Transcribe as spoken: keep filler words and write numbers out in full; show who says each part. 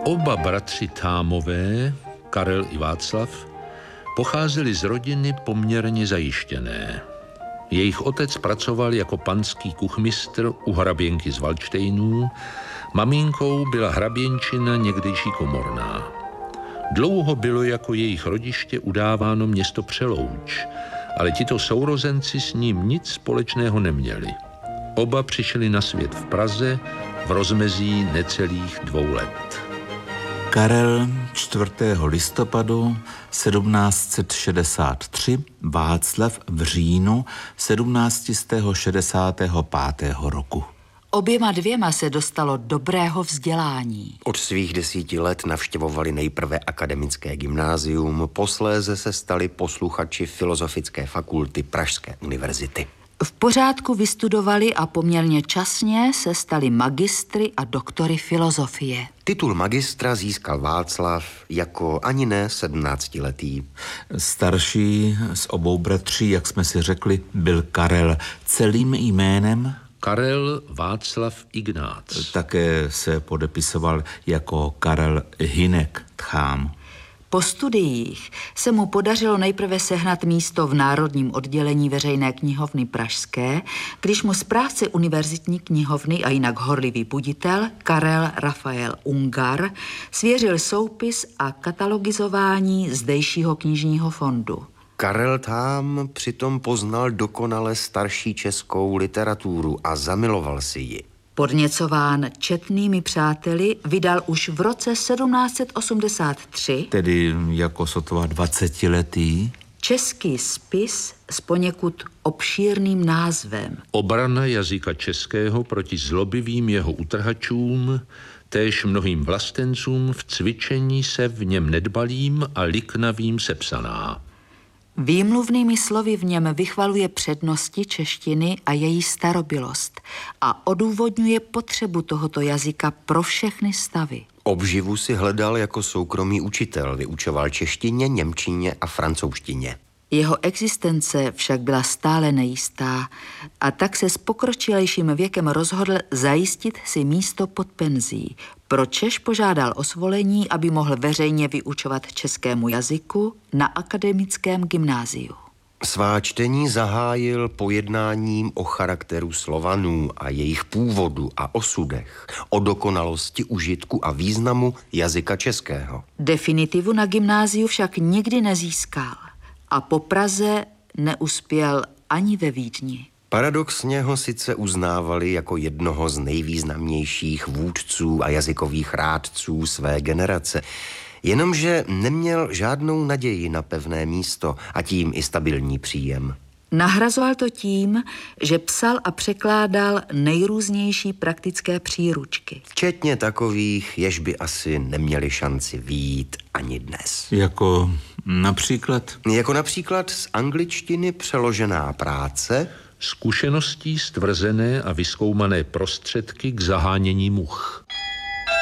Speaker 1: Oba bratři Thámové, Karel i Václav, pocházeli z rodiny poměrně zajištěné. Jejich otec pracoval jako panský kuchmistr u hraběnky z Valdštejnů, maminkou byla hraběnčina někdejší komorná. Dlouho bylo jako jejich rodiště udáváno město Přelouč, ale tito sourozenci s ním nic společného neměli. Oba přišli na svět v Praze v rozmezí necelých dvou let.
Speaker 2: Karel čtvrtého listopadu sedmnáct set šedesát tři, Václav v říjnu sedmnáct set šedesát pět roku.
Speaker 3: Oběma dvěma se dostalo dobrého vzdělání.
Speaker 4: Od svých desíti let navštěvovali nejprve akademické gymnázium, posléze se stali posluchači Filozofické fakulty Pražské univerzity.
Speaker 3: V pořádku vystudovali a poměrně časně se stali magistry a doktory filozofie.
Speaker 4: Titul magistra získal Václav jako ani ne sedmnáctiletý.
Speaker 2: Starší z obou bratří, jak jsme si řekli, byl Karel. Celým jménem
Speaker 1: Karel Václav Ignác.
Speaker 2: Také se podepisoval jako Karel Hynek Tchám.
Speaker 3: Po studiích se mu podařilo nejprve sehnat místo v Národním oddělení veřejné knihovny pražské, když mu správce univerzitní knihovny a jinak horlivý buditel Karel Rafael Ungar svěřil soupis a katalogizování zdejšího knižního fondu.
Speaker 4: Karel Thám přitom poznal dokonale starší českou literaturu a zamiloval si ji.
Speaker 3: Podněcován četnými přáteli vydal už v roce sedmnáct set osmdesát tři,
Speaker 2: tedy jako sotva dvacetiletý,
Speaker 3: český spis s poněkud obšírným názvem
Speaker 1: Obrana jazyka českého proti zlobivým jeho utrhačům, též mnohým vlastencům v cvičení se v něm nedbalým a liknavým sepsaná.
Speaker 3: Výmluvnými slovy v něm vychvaluje přednosti češtiny a její starobylost a odůvodňuje potřebu tohoto jazyka pro všechny stavy.
Speaker 4: Obživu si hledal jako soukromý učitel, vyučoval češtině, němčině a francouzštině.
Speaker 3: Jeho existence však byla stále nejistá a tak se s pokročilejším věkem rozhodl zajistit si místo pod penzí. Pročež požádal o svolení, aby mohl veřejně vyučovat českému jazyku na akademickém gymnáziu.
Speaker 4: Svá čtení zahájil pojednáním o charakteru Slovanů a jejich původu a osudech, o dokonalosti, užitku a významu jazyka českého.
Speaker 3: Definitivu na gymnáziu však nikdy nezískal a po Praze neuspěl ani ve Vídni.
Speaker 4: Paradoxně ho sice uznávali jako jednoho z nejvýznamnějších vůdců a jazykových rádců své generace, jenomže neměl žádnou naději na pevné místo a tím i stabilní příjem.
Speaker 3: Nahrazoval to tím, že psal a překládal nejrůznější praktické příručky.
Speaker 4: Včetně takových, jež by asi neměli šanci vyjít ani dnes.
Speaker 2: Jako například?
Speaker 4: Jako například z angličtiny přeložená práce,
Speaker 1: Zkušeností stvrzené a vyzkoumané prostředky k zahánění much.